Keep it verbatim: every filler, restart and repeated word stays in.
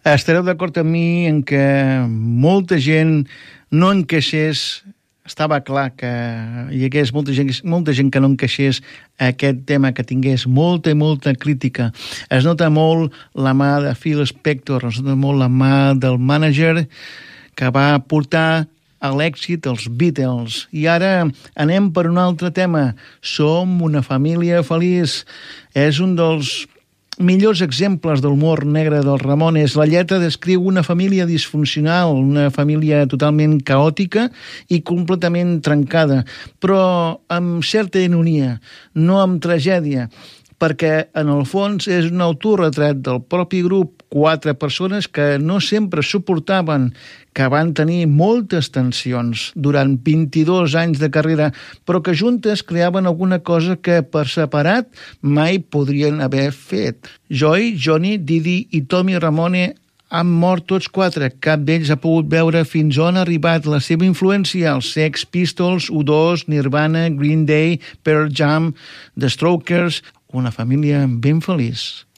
Estareu d'acord amb mi en que molta gent no encaixés, estava clar que hi hagués molta gent, molta gent que no encaixés aquest tema, que tingués molta i molta crítica. Es nota molt la mà de Phil Spector, es nota molt la mà del mànager que va portar a l'èxit els Beatles. I ara anem per un altre tema. Som una família feliç. És un dels millors exemples de l'humor negre dels Ramones. La lletra descriu una família disfuncional, una família totalment caòtica i completament trencada, però amb certa ironia, no amb tragèdia, perquè en el fons és un autorretrat del propi grup, quatre persones que no sempre suportaven, que van tenir moltes tensions durant vint-i-dos anys de carrera, però que juntes creaven alguna cosa que per separat mai podrien haver fet. Joey, Johnny, Didi i Tommy Ramone han mort tots quatre. Cap d'ells ha pogut veure fins on ha arribat la seva influència, els Sex Pistols, U dos, Nirvana, Green Day, Pearl Jam, The Strokers, una família ben feliç.